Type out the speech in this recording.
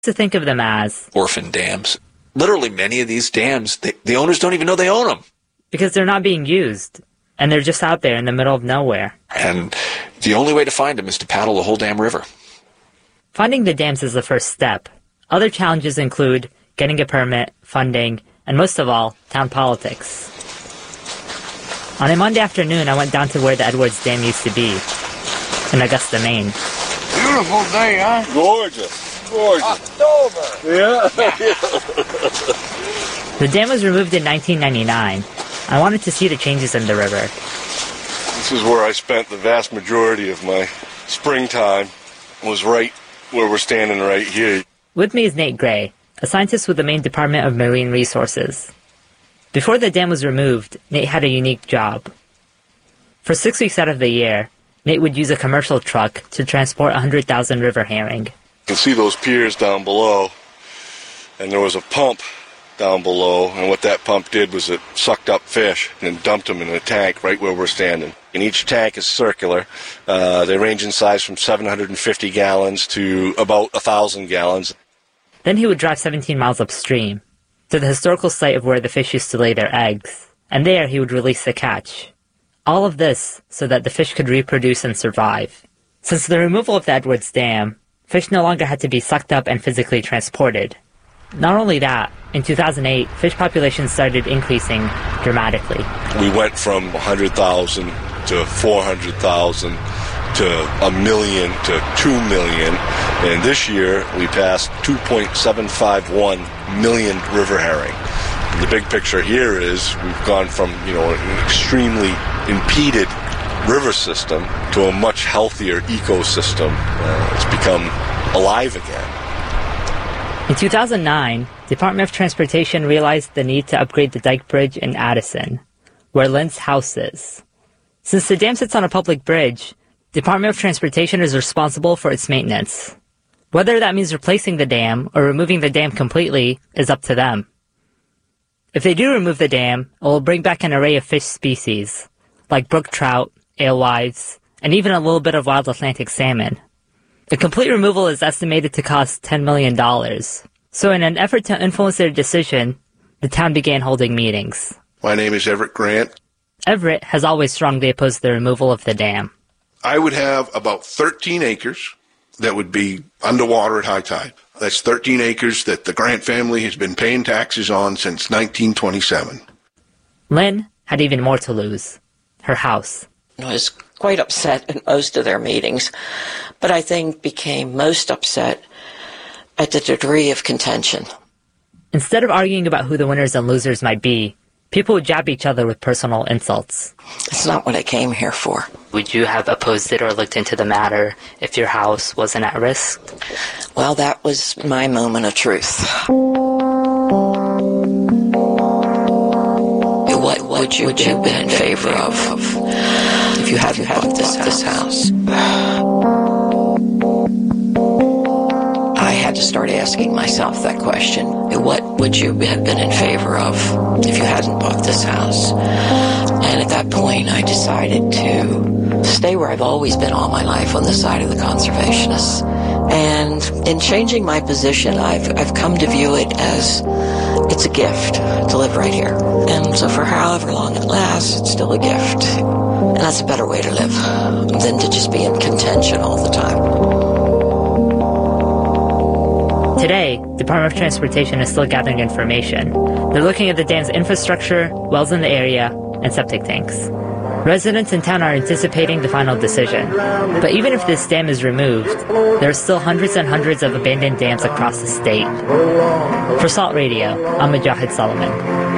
To think of them as orphan dams. Literally, many of these dams, the owners don't even know they own them. Because they're not being used, and they're just out there in the middle of nowhere. And the only way to find them is to paddle the whole damn river. Finding the dams is the first step. Other challenges include getting a permit, funding, and most of all, town politics. On a Monday afternoon, I went down to where the Edwards Dam used to be, in Augusta, Maine. Beautiful day, huh? Gorgeous. October. Yeah. The dam was removed in 1999. I wanted to see the changes in the river. This is where I spent the vast majority of my springtime, was right where we're standing right here. With me is Nate Gray, a scientist with the Maine Department of Marine Resources. Before the dam was removed, Nate had a unique job. For 6 weeks out of the year, Nate would use a commercial truck to transport 100,000 river herring. You can see those piers down below, and there was a pump down below, and what that pump did was it sucked up fish and dumped them in a tank right where we're standing. And each tank is circular. They range in size from 750 gallons to about 1,000 gallons. Then he would drive 17 miles upstream, to the historical site of where the fish used to lay their eggs, and there he would release the catch. All of this so that the fish could reproduce and survive. Since the removal of the Edwards Dam, fish no longer had to be sucked up and physically transported. Not only that, in 2008, fish populations started increasing dramatically. We went from 100,000 to 400,000 to 1 million to 2 million, and this year we passed 2.751 million river herring. And the big picture here is we've gone from, an extremely impeded river system to a much healthier ecosystem. It's become alive again. In 2009, Department of Transportation realized the need to upgrade the Dyke Bridge in Addison, where Lynn's house is. Since the dam sits on a public bridge, Department of Transportation is responsible for its maintenance. Whether that means replacing the dam or removing the dam completely is up to them. If they do remove the dam, it will bring back an array of fish species, like brook trout, alewives, and even a little bit of wild Atlantic salmon. The complete removal is estimated to cost $10 million. So in an effort to influence their decision, the town began holding meetings. My name is Everett Grant. Everett has always strongly opposed the removal of the dam. I would have about 13 acres that would be underwater at high tide. That's 13 acres that the Grant family has been paying taxes on since 1927. Lynn had even more to lose. Her house. I was quite upset at most of their meetings, but I think became most upset at the degree of contention. Instead of arguing about who the winners and losers might be, people would jab each other with personal insults. It's not what I came here for. Would you have opposed it or looked into the matter if your house wasn't at risk? Well, that was my moment of truth. What would you have been in favor of if you hadn't bought this house? I had to start asking myself that question. What would you have been in favor of if you hadn't bought this house? And at that point, I decided to stay where I've always been all my life, on the side of the conservationists. And in changing my position, I've come to view it as it's a gift to live right here. And so for however long it lasts, it's still a gift. And that's a better way to live than to just be in contention all the time. Today, Department of Transportation is still gathering information. They're looking at the dam's infrastructure, wells in the area, and septic tanks. Residents in town are anticipating the final decision. But even if this dam is removed, there are still hundreds and hundreds of abandoned dams across the state. For Salt Radio, I'm Mujahid Solomon.